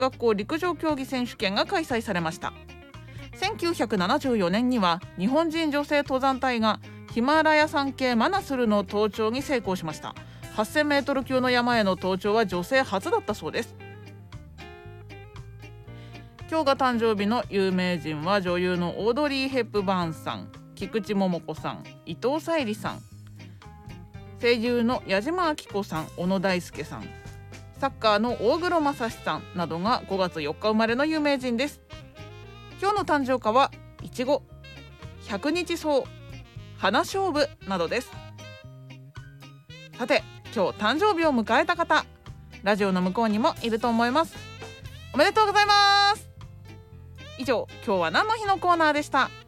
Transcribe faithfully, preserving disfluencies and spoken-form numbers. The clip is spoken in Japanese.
学校陸上競技選手権が開催されました。せんきゅうひゃくななじゅうよねんには日本人女性登山隊がヒマラヤ山系マナスルの登頂に成功しました。はっせんメートル級の山への登頂は女性初だったそうです。今日が誕生日の有名人は女優のオードリー・ヘップバーンさん、菊池桃子さん、伊藤沙莉さん、声優の矢島明子さん、小野大輔さん、サッカーの大黒正史さんなどがごがつよっか生まれの有名人です。今日の誕生花はいちご、百日草、花勝負などです。さて今日誕生日を迎えた方、ラジオの向こうにもいると思います。おめでとうございます。以上、今日は何の日のコーナーでした。